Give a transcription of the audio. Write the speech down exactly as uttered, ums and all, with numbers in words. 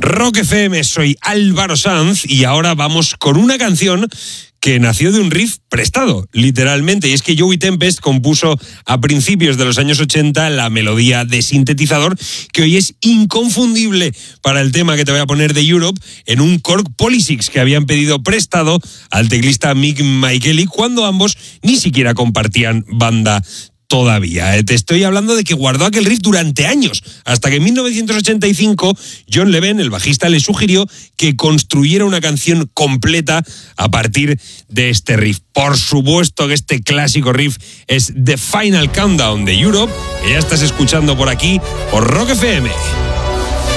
Rock F M, soy Álvaro Sanz y ahora vamos con una canción que nació de un riff prestado, literalmente. Y es que Joey Tempest compuso a principios de los años ochenta la melodía de sintetizador que hoy es inconfundible para el tema que te voy a poner de Europe en un Korg Polysix que habían pedido prestado al teclista Mick Michaeli cuando ambos ni siquiera compartían banda todavía. Te estoy hablando de que guardó aquel riff durante años, hasta que en mil novecientos ochenta y cinco John Levene, el bajista, le sugirió que construyera una canción completa a partir de este riff. Por supuesto que este clásico riff es The Final Countdown de Europe, que ya estás escuchando por aquí, por Rock F M.